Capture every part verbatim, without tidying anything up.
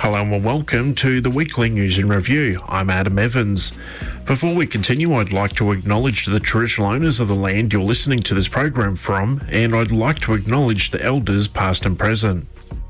Hello and welcome to the Weekly News and Review. I'm Adam Evans. Before we continue, I'd like to acknowledge the traditional owners of the land you're listening to this program from, and I'd like to acknowledge the elders past and present.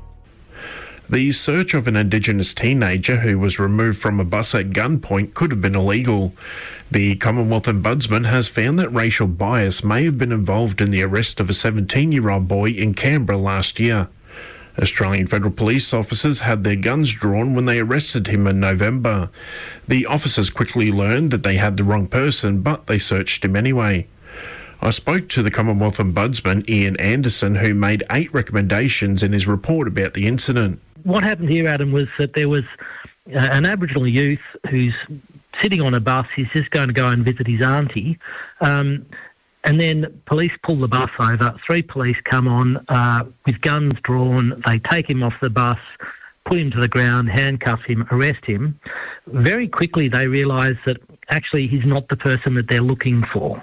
The search of an Indigenous teenager who was removed from a bus at gunpoint could have been illegal. The Commonwealth Ombudsman has found that racial bias may have been involved in the arrest of a seventeen-year-old boy in Canberra last year. Australian Federal Police officers had their guns drawn when they arrested him in November. The officers quickly learned that they had the wrong person, but they searched him anyway. I spoke to the Commonwealth Ombudsman, Ian Anderson, who made eight recommendations in his report about the incident. What happened here, Adam, was that there was uh, an Aboriginal youth who's sitting on a bus. He's just going to go and visit his auntie. Um, And then police pull the bus over. Three police come on uh, with guns drawn. They take him off the bus, put him to the ground, handcuff him, arrest him. Very quickly they realise that actually he's not the person that they're looking for.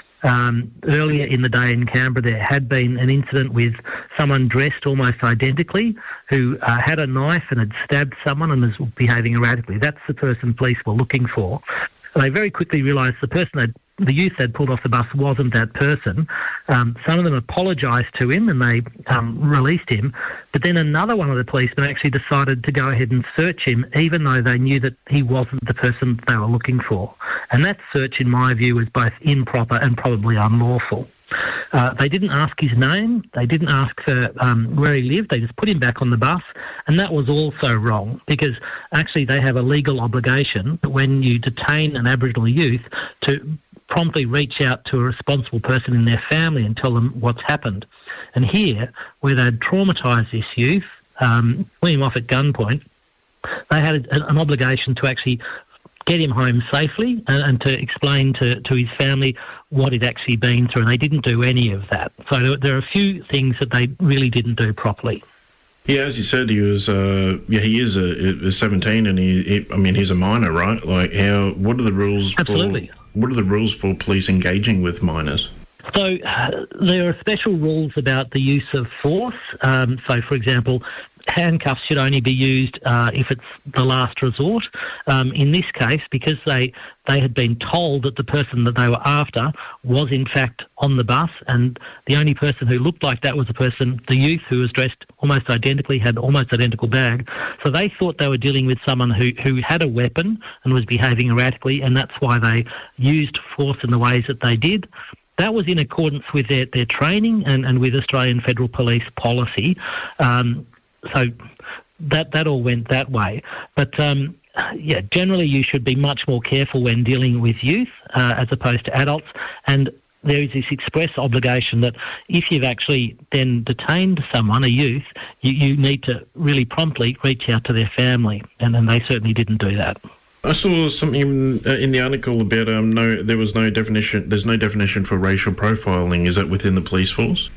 Um, earlier in the day in Canberra there had been an incident with someone dressed almost identically who uh, had a knife and had stabbed someone and was behaving erratically. That's the person police were looking for. And they very quickly realised the person they'd the youth they'd pulled off the bus wasn't that person. Um, some of them apologised to him and they um, released him. But then another one of the policemen actually decided to go ahead and search him, even though they knew that he wasn't the person they were looking for. And that search, in my view, was both improper and probably unlawful. Uh, they didn't ask his name. They didn't ask for um, where he lived. They just put him back on the bus. And that was also wrong because actually they have a legal obligation when you detain an Aboriginal youth to promptly reach out to a responsible person in their family and tell them what's happened. And here, where they'd traumatised this youth, um, put him off at gunpoint, they had a, an obligation to actually get him home safely and, and to explain to, to his family what he'd actually been through, and they didn't do any of that. So there, there are a few things that they really didn't do properly. Yeah, as you said, he was. Uh, yeah, he is a, a seventeen, and he, he. I mean, he's a minor, right? Like, how? What are the rules? Absolutely. For, what are the rules for police engaging with minors? So uh, there are special rules about the use of force. Um, so, for example, handcuffs should only be used uh, if it's the last resort. Um, in this case, because they they had been told that the person that they were after was in fact on the bus, and the only person who looked like that was the person, the youth who was dressed almost identically, had almost identical bag. So they thought they were dealing with someone who, who had a weapon and was behaving erratically, and that's why they used force in the ways that they did. That was in accordance with their, their training and, and with Australian Federal Police policy. Um, so that that all went that way. But, um, yeah, generally you should be much more careful when dealing with youth uh, as opposed to adults. And there is this express obligation that if you've actually then detained someone, a youth, you, you need to really promptly reach out to their family. And, and they certainly didn't do that. I saw something in the article about um no there was no definition there's no definition for racial profiling. Is that within the police force?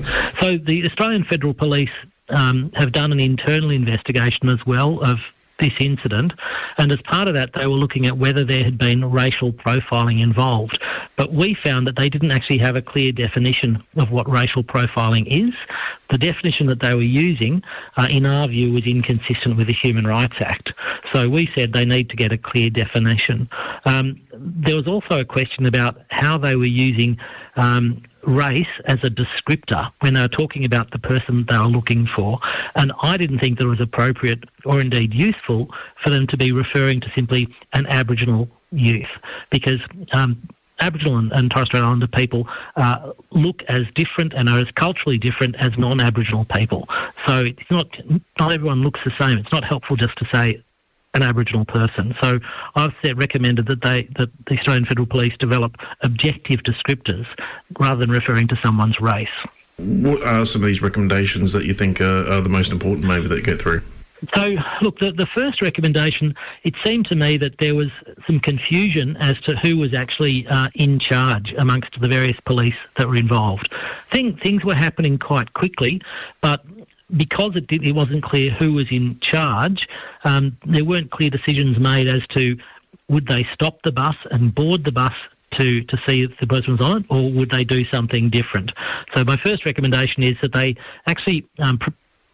So the Australian Federal Police um, have done an internal investigation as well of this incident, and as part of that they were looking at whether there had been racial profiling involved. But we found that they didn't actually have a clear definition of what racial profiling is. The definition that they were using, uh, in our view, was inconsistent with the Human Rights Act. So we said they need to get a clear definition. Um, there was also a question about how they were using um, race as a descriptor when they were talking about the person they were looking for. And I didn't think that it was appropriate or indeed useful for them to be referring to simply an Aboriginal youth, because um, Aboriginal and, and Torres Strait Islander people uh, look as different and are as culturally different as non-Aboriginal people. So it's not not everyone looks the same. It's not helpful just to say an Aboriginal person. So I've said, recommended that they that the Australian Federal Police develop objective descriptors rather than referring to someone's race. What are some of these recommendations that you think are, are the most important maybe that get through? So, look, the, the first recommendation, it seemed to me that there was some confusion as to who was actually uh, in charge amongst the various police that were involved. Thing, things were happening quite quickly, but because it, did, it wasn't clear who was in charge, um, there weren't clear decisions made as to would they stop the bus and board the bus to, to see if the person was on it, or would they do something different? So my first recommendation is that they actually um, pr-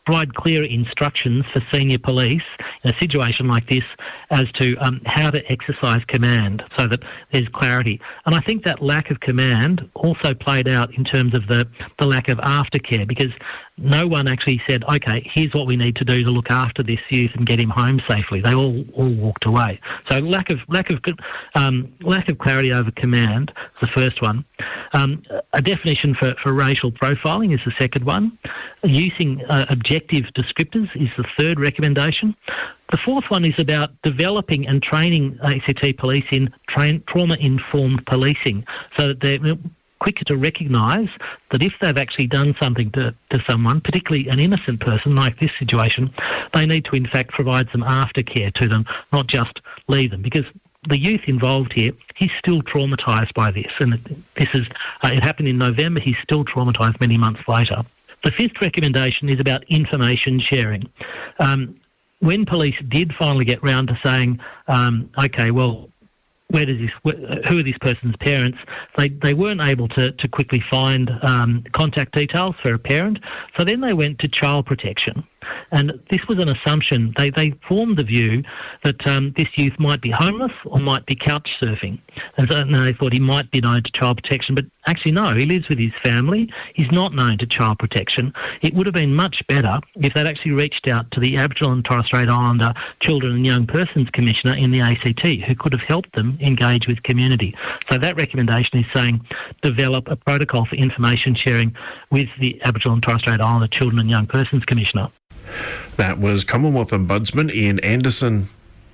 provide clearer instructions for senior police in a situation like this as to um, how to exercise command so that there's clarity. And I think that lack of command also played out in terms of the, the lack of aftercare, because no one actually said, OK, here's what we need to do to look after this youth and get him home safely. They all, all walked away. So lack of lack of um, lack of clarity over command is the first one. Um, a definition for, for racial profiling is the second one. Using uh, objective descriptors is the third recommendation. The fourth one is about developing and training A C T police in train, trauma-informed policing, so that they're quicker to recognise that if they've actually done something to, to someone, particularly an innocent person like this situation, they need to in fact provide some aftercare to them, not just leave them. Because the youth involved here, he's still traumatised by this, and this is uh, it happened in November. He's still traumatised many months later. The fifth recommendation is about information sharing. Um, when police did finally get round to saying, um, okay, well, where does this, who are this person's parents, they, they weren't able to, to quickly find um, contact details for a parent, so then they went to child protection. And this was an assumption. They they formed the view that um, this youth might be homeless or might be couch surfing. And so they thought he might be known to child protection, but actually no, he lives with his family. He's not known to child protection. It would have been much better if they'd actually reached out to the Aboriginal and Torres Strait Islander Children and Young Persons Commissioner in the A C T, who could have helped them engage with community. So that recommendation is saying develop a protocol for information sharing with the Aboriginal and Torres Strait Islander Children and Young Persons Commissioner. That was Commonwealth Ombudsman Ian Anderson.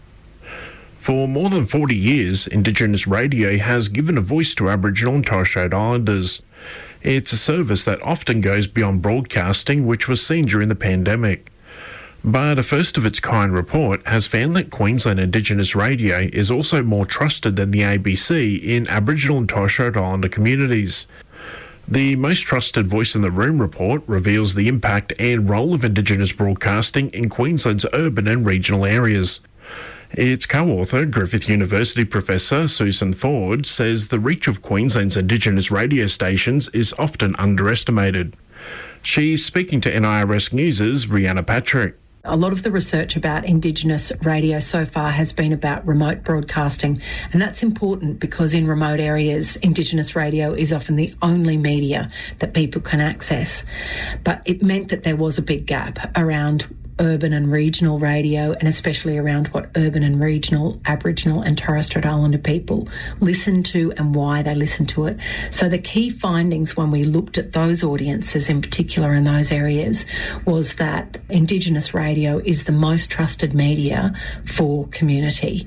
For more than forty years, Indigenous radio has given a voice to Aboriginal and Torres Strait Islanders. It's a service that often goes beyond broadcasting, which was seen during the pandemic. But a first-of-its-kind report has found that Queensland Indigenous radio is also more trusted than the A B C in Aboriginal and Torres Strait Islander communities. The Most Trusted Voice in the Room report reveals the impact and role of Indigenous broadcasting in Queensland's urban and regional areas. Its co-author, Griffith University Professor Susan Ford, says the reach of Queensland's Indigenous radio stations is often underestimated. She's speaking to N I R S News' Rhianna Patrick. A lot of the research about Indigenous radio so far has been about remote broadcasting, and that's important because in remote areas, Indigenous radio is often the only media that people can access. But it meant that there was a big gap around urban and regional radio, and especially around what urban and regional Aboriginal and Torres Strait Islander people listen to and why they listen to it. So the key findings when we looked at those audiences in particular in those areas was that Indigenous radio is the most trusted media for community.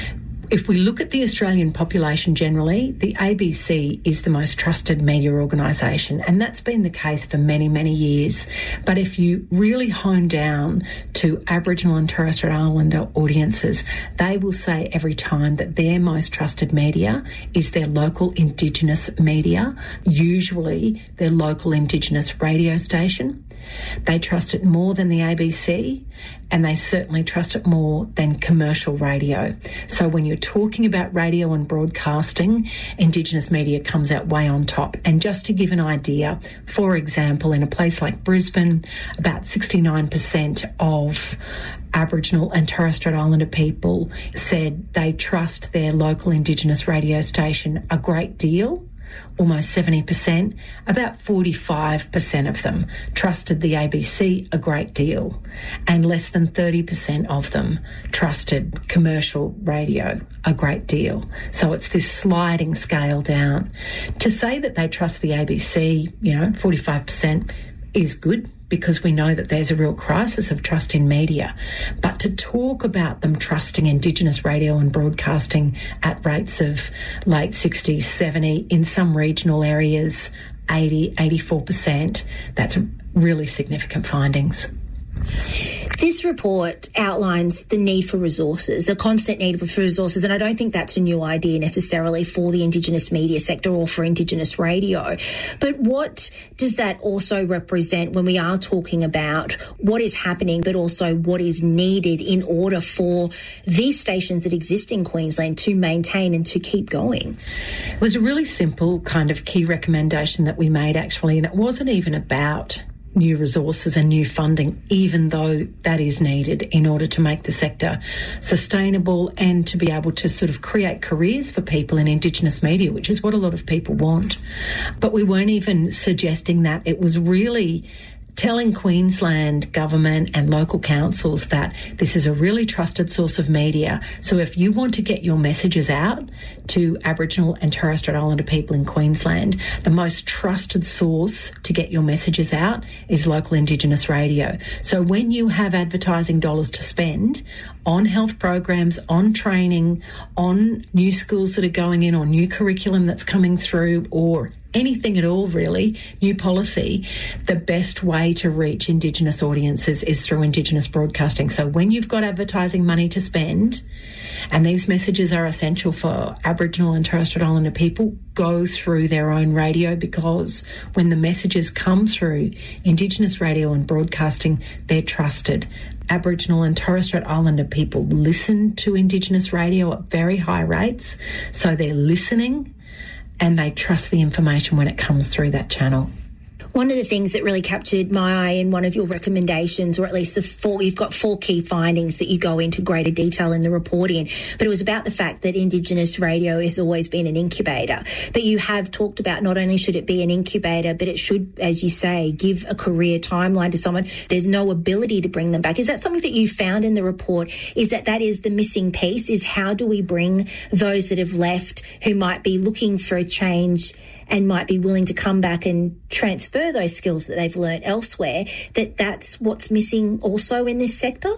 If we look at the Australian population generally, the A B C is the most trusted media organisation, and that's been the case for many, many years. But if you really hone down to Aboriginal and Torres Strait Islander audiences, they will say every time that their most trusted media is their local Indigenous media, usually their local Indigenous radio station. They trust it more than the A B C, and they certainly trust it more than commercial radio. So when you're talking about radio and broadcasting, Indigenous media comes out way on top. And just to give an idea, for example, in a place like Brisbane, about sixty-nine percent of Aboriginal and Torres Strait Islander people said they trust their local Indigenous radio station a great deal. Almost seventy percent, about forty-five percent of them trusted the A B C a great deal, and less than thirty percent of them trusted commercial radio a great deal. So it's this sliding scale down. To say that they trust the A B C, you know, forty-five percent is good, because we know that there's a real crisis of trust in media. But to talk about them trusting Indigenous radio and broadcasting at rates of late sixties, seventy, in some regional areas, eighty, eighty-four percent, that's really significant findings. This report outlines the need for resources, the constant need for resources, and I don't think that's a new idea necessarily for the Indigenous media sector or for Indigenous radio. But what does that also represent when we are talking about what is happening, but also what is needed in order for these stations that exist in Queensland to maintain and to keep going? It was a really simple kind of key recommendation that we made, actually, and it wasn't even about new resources and new funding, even though that is needed in order to make the sector sustainable and to be able to sort of create careers for people in Indigenous media, which is what a lot of people want. But we weren't even suggesting that. It was really telling Queensland government and local councils that this is a really trusted source of media. So if you want to get your messages out to Aboriginal and Torres Strait Islander people in Queensland, the most trusted source to get your messages out is local Indigenous radio. So when you have advertising dollars to spend on health programs, on training, on new schools that are going in, or new curriculum that's coming through, or anything at all really, new policy, the best way to reach Indigenous audiences is through Indigenous broadcasting. So when you've got advertising money to spend, and these messages are essential for Aboriginal and Torres Strait Islander people, go through their own radio, because when the messages come through Indigenous radio and broadcasting, they're trusted. Aboriginal and Torres Strait Islander people listen to Indigenous radio at very high rates, so they're listening and they trust the information when it comes through that channel. One of the things that really captured my eye in one of your recommendations, or at least the four, you've got four key findings that you go into greater detail in the reporting, but it was about the fact that Indigenous radio has always been an incubator. But you have talked about not only should it be an incubator, but it should, as you say, give a career timeline to someone. There's no ability to bring them back. Is that something that you found in the report, is that that is the missing piece, is how do we bring those that have left who might be looking for a change and might be willing to come back and transfer those skills that they've learnt elsewhere, that that's what's missing also in this sector?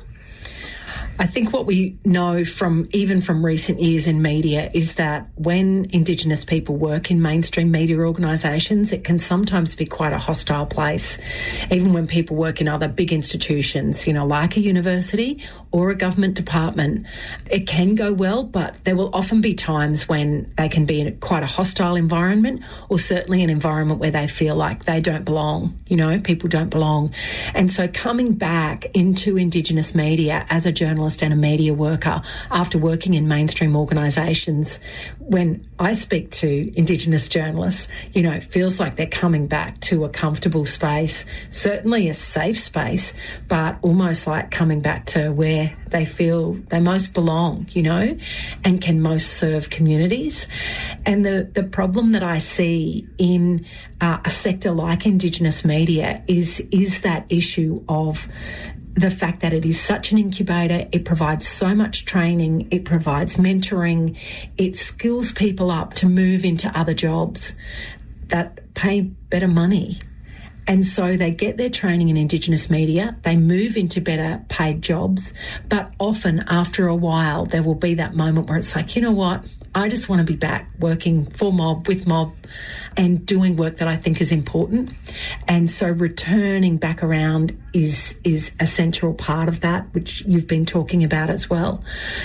I think what we know from even from recent years in media is that when Indigenous people work in mainstream media organisations, it can sometimes be quite a hostile place. Even when people work in other big institutions, you know, like a university or a government department, it can go well, but there will often be times when they can be in a, quite a hostile environment, or certainly an environment where they feel like they don't belong, you know, people don't belong. And so coming back into Indigenous media as a journalist and a media worker after working in mainstream organisations, when I speak to Indigenous journalists, you know, it feels like they're coming back to a comfortable space, certainly a safe space, but almost like coming back to where they feel they most belong, you know, and can most serve communities. And the, the problem that I see in uh, a sector like Indigenous media is, is that issue of the fact that it is such an incubator. It provides so much training, it provides mentoring, it skills people up to move into other jobs that pay better money. And so they get their training in Indigenous media, they move into better paid jobs, but often after a while there will be that moment where it's like, you know what, I just want to be back working for Mob, with Mob, and doing work that I think is important. And so returning back around is is a central part of that, which you've been talking about as well.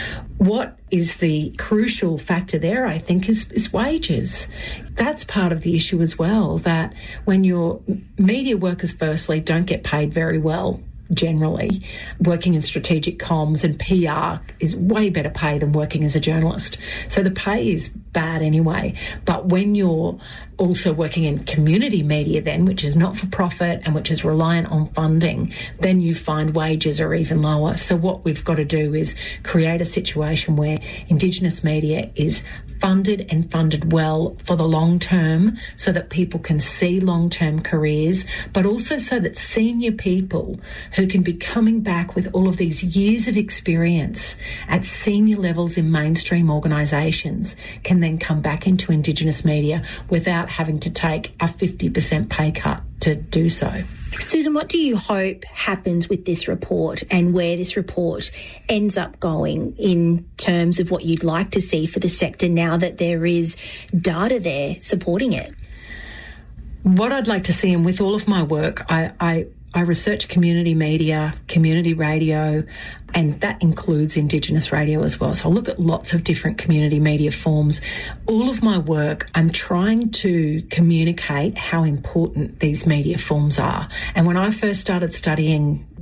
What is the crucial factor there, I think, is, is wages. That's part of the issue as well, that when your media workers firstly don't get paid very well, generally, working in strategic comms and P R is way better pay than working as a journalist. So the pay is bad anyway. But when you're also working in community media then, which is not for profit and which is reliant on funding, then you find wages are even lower. So what we've got to do is create a situation where Indigenous media is funded and funded well for the long term, so that people can see long-term careers, but also so that senior people who can be coming back with all of these years of experience at senior levels in mainstream organisations can then come back into Indigenous media without having to take a fifty percent pay cut to do so. Susan, what do you hope happens with this report and where this report ends up going in terms of what you'd like to see for the sector now that there is data there supporting it? What I'd like to see, and with all of my work, I, I, I research community media, community radio, and that includes Indigenous radio as well. So I look at lots of different community media forms. All of my work, I'm trying to communicate how important these media forms are. And when I first started studying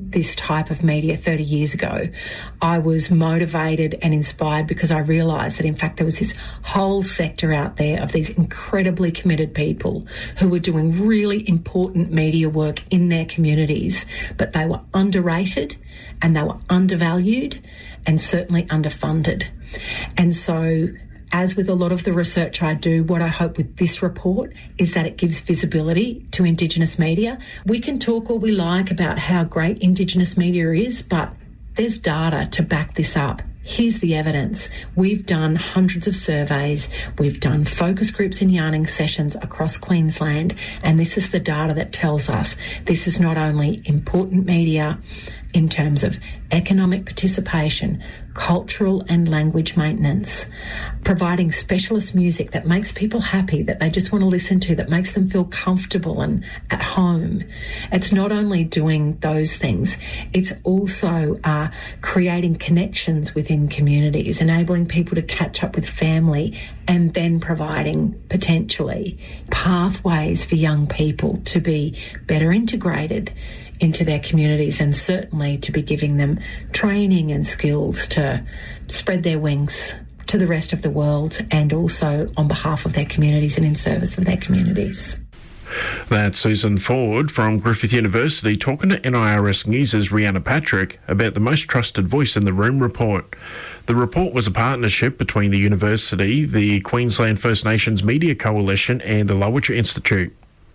this type of media thirty years ago, I was motivated and inspired because I realised that, in fact, there was this whole sector out there of these incredibly committed people who were doing really important media work in their communities, but they were underrated and they were undervalued and certainly underfunded. And so, as with a lot of the research I do, what I hope with this report is that it gives visibility to Indigenous media. We can talk all we like about how great Indigenous media is, but there's data to back this up. Here's the evidence. We've done hundreds of surveys. We've done focus groups and yarning sessions across Queensland, and this is the data that tells us this is not only important media in terms of economic participation, cultural and language maintenance, providing specialist music that makes people happy, that they just want to listen to, that makes them feel comfortable and at home. It's not only doing those things, it's also uh, creating connections within communities, enabling people to catch up with family, and then providing potentially pathways for young people to be better integrated into their communities, and certainly to be giving them training and skills to spread their wings to the rest of the world, and also on behalf of their communities and in service of their communities. That's Susan Ford from Griffith University talking to N I R S News' Rhianna Patrick about the Most Trusted Voice in the Room report. The report was a partnership between the university, the Queensland First Nations Media Coalition and the Lowitja Institute.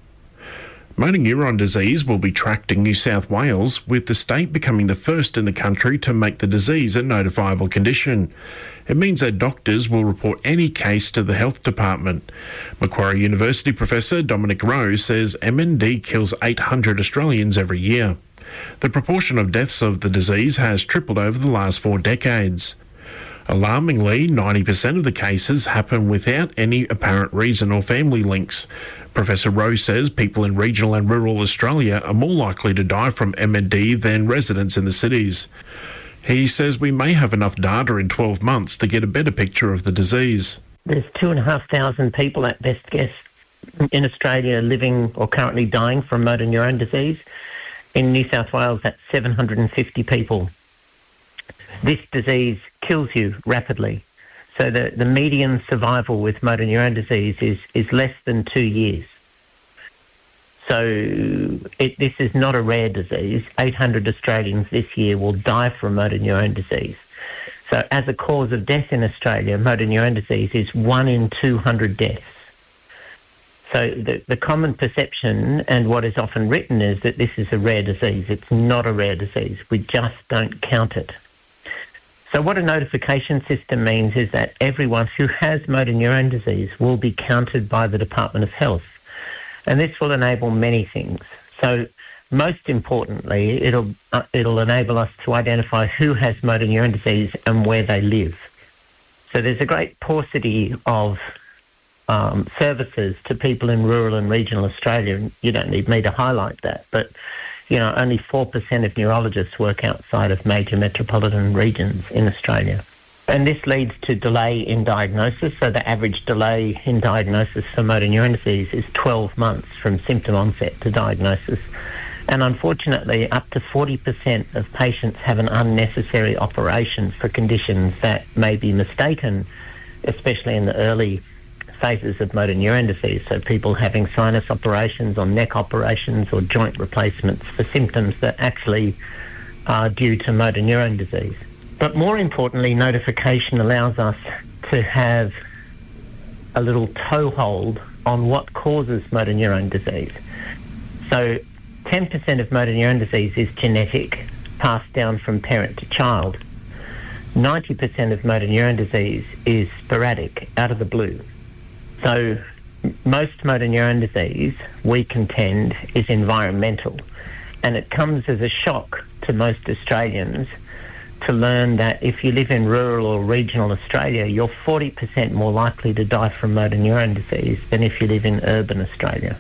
Motor neuron disease will be tracked in New South Wales, with the state becoming the first in the country to make the disease a notifiable condition. It means that doctors will report any case to the health department. Macquarie University professor Dominic Rowe says M N D kills eight hundred Australians every year. The proportion of deaths of the disease has tripled over the last four decades. Alarmingly, ninety percent of the cases happen without any apparent reason or family links. Professor Rowe says people in regional and rural Australia are more likely to die from M N D than residents in the cities. He says we may have enough data in twelve months to get a better picture of the disease. There's two and a half thousand people at best guess in Australia living or currently dying from motor neuron disease. In New South Wales, that's seven hundred fifty people. This disease kills you rapidly. So the, the median survival with motor neuron disease is, is less than two years. So it, this is not a rare disease. eight hundred Australians this year will die from motor neuron disease. So as a cause of death in Australia, motor neuron disease is one in two hundred deaths. So the, the common perception and what is often written is that this is a rare disease. It's not a rare disease. We just don't count it. So what a notification system means is that everyone who has motor neuron disease will be counted by the Department of Health. And this will enable many things. So most importantly, it'll uh, it'll enable us to identify who has motor neuron disease and where they live. So there's a great paucity of um, services to people in rural and regional Australia. And you don't need me to highlight that, but you know, only four percent of neurologists work outside of major metropolitan regions in Australia. And this leads to delay in diagnosis. So the average delay in diagnosis for motor neuron disease is twelve months from symptom onset to diagnosis. And unfortunately, up to forty percent of patients have an unnecessary operation for conditions that may be mistaken, especially in the early phases of motor neuron disease. So people having sinus operations or neck operations or joint replacements for symptoms that actually are due to motor neuron disease. But more importantly, notification allows us to have a little toehold on what causes motor neuron disease. So ten percent of motor neuron disease is genetic, passed down from parent to child. ninety percent of motor neuron disease is sporadic, out of the blue. So most motor neuron disease, we contend, is environmental. And it comes as a shock to most Australians to learn that if you live in rural or regional Australia, you're forty percent more likely to die from motor neuron disease than if you live in urban Australia.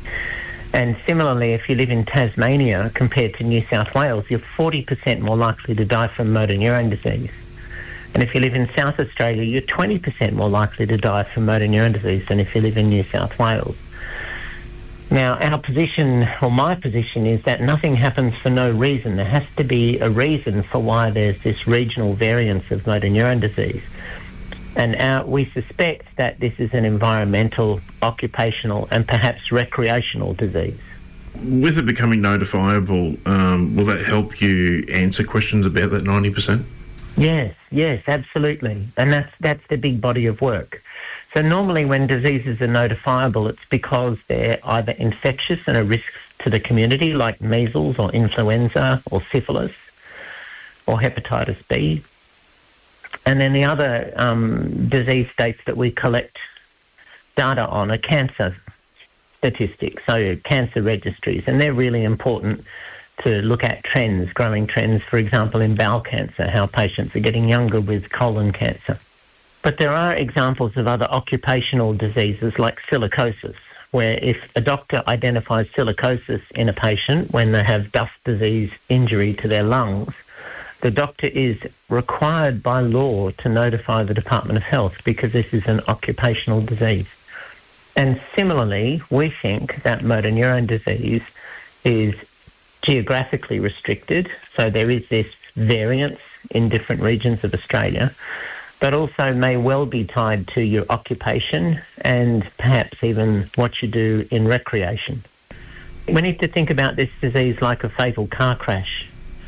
And similarly, if you live in Tasmania compared to New South Wales, you're forty percent more likely to die from motor neuron disease. And if you live in South Australia, you're twenty percent more likely to die from motor neuron disease than if you live in New South Wales. Now, our position, or my position, is that nothing happens for no reason. There has to be a reason for why there's this regional variance of motor neurone disease. And our, we suspect that this is an environmental, occupational, and perhaps recreational disease. With it becoming notifiable, um, will that help you answer questions about that ninety percent? Yes, yes, absolutely. And that's that's the big body of work. So normally when diseases are notifiable, it's because they're either infectious and a risk to the community, like measles or influenza or syphilis or hepatitis B. And then the other um, disease states that we collect data on are cancer statistics, so cancer registries, and they're really important to look at trends, growing trends, for example, in bowel cancer, how patients are getting younger with colon cancer. But there are examples of other occupational diseases like silicosis, where if a doctor identifies silicosis in a patient when they have dust disease injury to their lungs, the doctor is required by law to notify the Department of Health because this is an occupational disease. And similarly, we think that motor neurone disease is geographically restricted, so there is this variance in different regions of Australia, but also may well be tied to your occupation and perhaps even what you do in recreation. We need to think about this disease like a fatal car crash.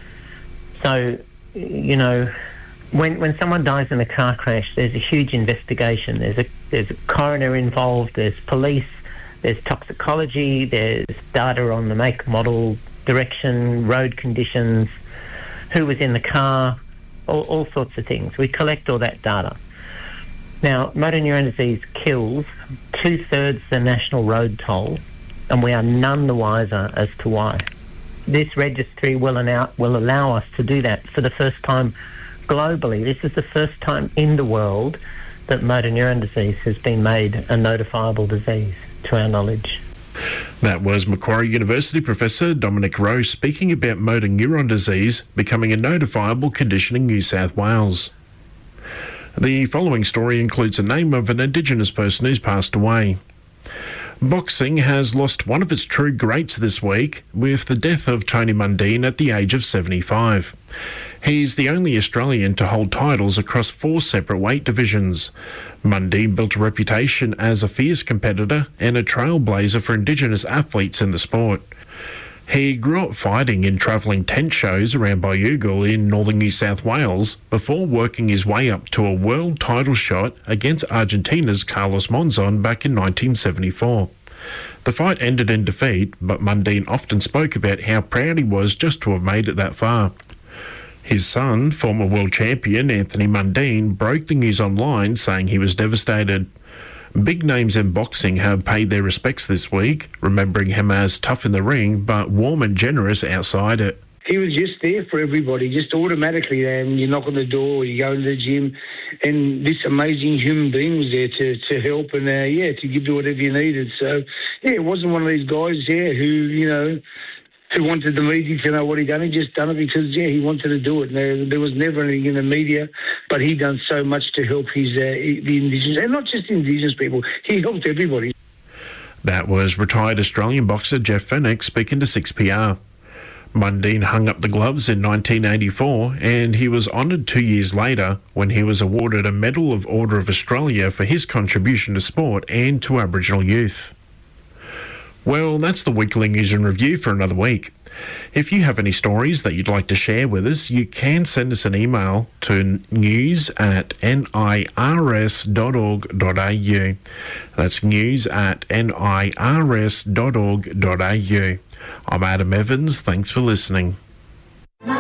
So, you know, when when someone dies in a car crash, there's a huge investigation. There's a there's a coroner involved, there's police, there's toxicology, there's data on the make, model, direction, road conditions, who was in the car, all, all sorts of things. We collect all that data. Now, motor neurone disease kills two-thirds the national road toll, and we are none the wiser as to why. This registry will allow, will allow us to do that for the first time globally. This is the first time in the world that motor neurone disease has been made a notifiable disease, to our knowledge. That was Macquarie University Professor Dominic Rowe speaking about motor neuron disease becoming a notifiable condition in New South Wales. The following story includes the name of an Indigenous person who's passed away. Boxing has lost one of its true greats this week with the death of Tony Mundine at the age of seventy-five. He's the only Australian to hold titles across four separate weight divisions. Mundine built a reputation as a fierce competitor and a trailblazer for Indigenous athletes in the sport. He grew up fighting in travelling tent shows around Bayugal in northern New South Wales before working his way up to a world title shot against Argentina's Carlos Monzon back in nineteen seventy-four. The fight ended in defeat, but Mundine often spoke about how proud he was just to have made it that far. His son, former world champion Anthony Mundine, broke the news online saying he was devastated. Big names in boxing have paid their respects this week, remembering him as tough in the ring but warm and generous outside it. He was just there for everybody, just automatically there. When you knock on the door, you go to the gym, and this amazing human being was there to, to help and, uh, yeah, to give you whatever you needed. So, yeah, it wasn't one of these guys, yeah, who, you know, who wanted the media to know what he'd done. He just done it because, yeah, he wanted to do it. And there, there was never anything in the media, but he done so much to help his uh, the Indigenous, and not just Indigenous people. He helped everybody. That was retired Australian boxer Jeff Fenech speaking to six P R. Mundine hung up the gloves in nineteen eighty-four, and he was honoured two years later when he was awarded a Medal of Order of Australia for his contribution to sport and to Aboriginal youth. Well, that's the weekly news and review for another week. If you have any stories that you'd like to share with us, you can send us an email to news at nirs dot org dot a u. That's news at nirs dot org dot a u. I'm Adam Evans. Thanks for listening.